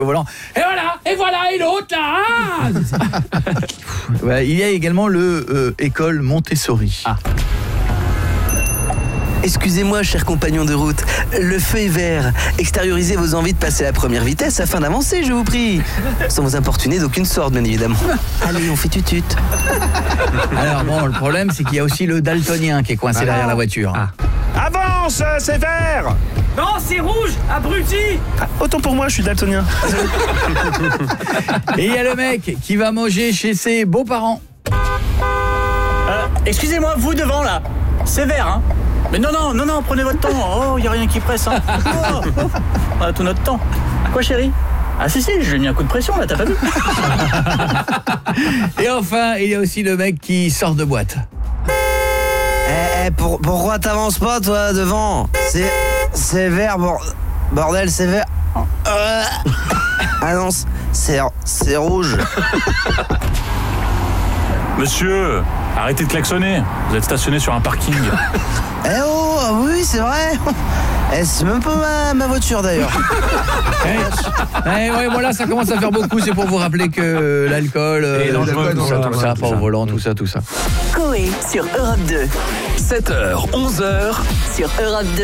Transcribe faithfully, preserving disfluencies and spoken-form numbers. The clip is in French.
au volant. Et voilà, et voilà, et l'autre là. Ah ouais, il y a également le euh, école Montessori. Ah. Excusez-moi, cher compagnon de route, le feu est vert. Extériorisez vos envies de passer la première vitesse afin d'avancer, je vous prie. Sans vous importuner d'aucune sorte, bien évidemment. Allez, on fait tutut. Alors bon, le problème, c'est qu'il y a aussi le daltonien qui est coincé ah. derrière la voiture. Ah. Avance, c'est vert. Non, c'est rouge, abruti. Ah, autant pour moi, je suis daltonien. Et il y a le mec qui va manger chez ses beaux-parents. Euh, excusez-moi, vous devant là, c'est vert, hein. Mais non, non, non, non, prenez votre temps. Oh, il n'y a rien qui presse. Hein. Oh, oh. On a tout notre temps. Quoi, chérie? Ah si, si, je lui ai mis un coup de pression, là, t'as pas vu? Et enfin, il y a aussi le mec qui sort de boîte. Eh, eh, pour, pourquoi t'avances pas, toi, devant? C'est... c'est vert, bord... bordel, c'est vert. Euh... Ah non, c'est... c'est rouge. Monsieur, arrêtez de klaxonner. Vous êtes stationné sur un parking. Eh oh, oui, c'est vrai. Eh, c'est même pas ma, ma voiture d'ailleurs. Eh, eh, ouais, voilà, ça commence à faire beaucoup. C'est pour vous rappeler que l'alcool, euh, l'alcool, tout ça, tout ça, pas au volant, tout ça, tout ça. Coé sur Europe deux. sept heures, onze heures Sur Europe deux.